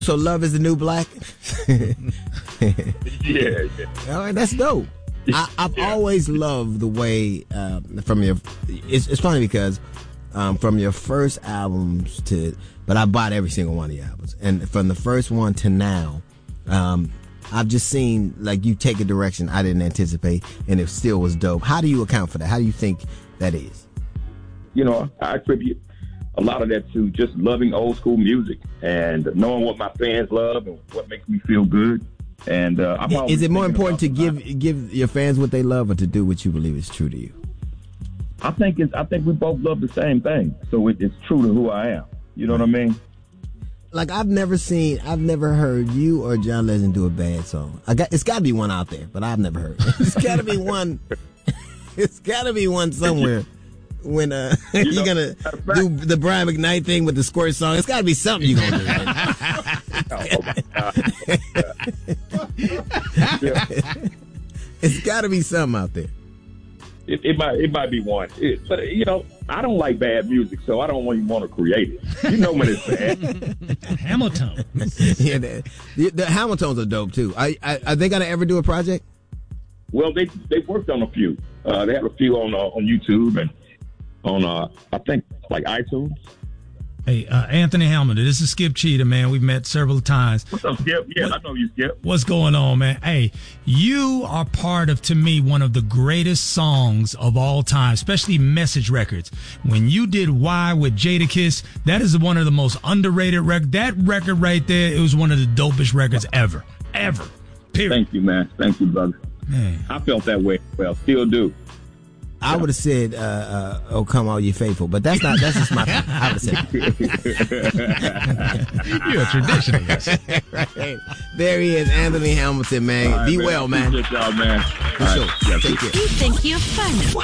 So Love is the New Black? Yeah. All right, that's dope. I've always loved the way from your. It's funny because from your first albums but I bought every single one of your albums, and from the first one to now, I've just seen like you take a direction I didn't anticipate, and it still was dope. How do you account for that? How do you think that is? I attribute a lot of that to just loving old school music and knowing what my fans love and what makes me feel good. And is it more important to give your fans what they love, or to do what you believe is true to you? I think we both love the same thing, so it's true to who I am. You know what I mean? Like I've never heard you or John Legend do a bad song. It's got to be one out there, but I've never heard. It's got to be one. It's got to be one somewhere. When you're gonna do the Brian McKnight thing with the squirt song, it's got to be something you're gonna do. It's got to be something out there. It might be one, but I don't like bad music, so I don't even want to create it. You know when it's bad. Hamilton. Yeah, the Hamiltons are dope too. Are they gonna ever do a project? Well, they worked on a few. They have a few on YouTube and on I think like iTunes. Hey, Anthony Hamilton, this is Skip Cheetah, man. We've met several times. What's up, Skip? Yeah, I know you, Skip. What's going on, man? Hey, you are part of, to me, one of the greatest songs of all time, especially Message Records. When you did Why with Jadakiss, that is one of the most underrated records. That record right there, it was one of the dopest records ever. Period. Thank you, man. Thank you, brother. Man. I felt that way. Well, still do. I would have said, "Oh, come all you faithful," but that's just my thing. I would have said, "You're a traditionalist." Right. There he is, Anthony Hamilton, man. Be well, man. Good job, man. For sure. Take care. You think you're funny.